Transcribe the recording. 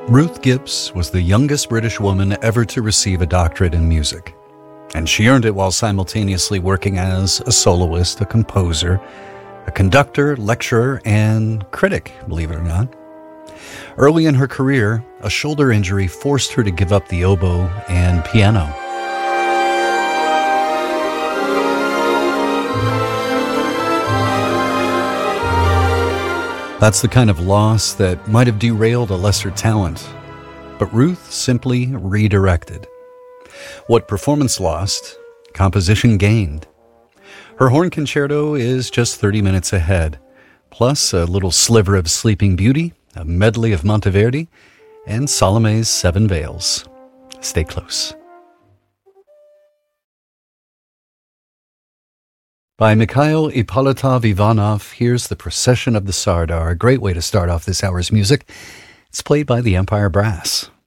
Ruth Gibbs was the youngest British woman ever to receive a doctorate in music, and she earned it while simultaneously working as a soloist, a composer, a conductor, lecturer, and critic, believe it or not. Early in her career, a shoulder injury forced her to give up the oboe and piano. That's the kind of loss that might have derailed a lesser talent, but Ruth simply redirected. What performance lost, composition gained. Her horn concerto is just 30 minutes ahead, plus a little sliver of Sleeping Beauty, a medley of Monteverdi, and Salome's Seven Veils. Stay close. By Mikhail Ippolitov Ivanov, here's The Procession of the Sardar, a great way to start off this hour's music. It's played by the Empire Brass.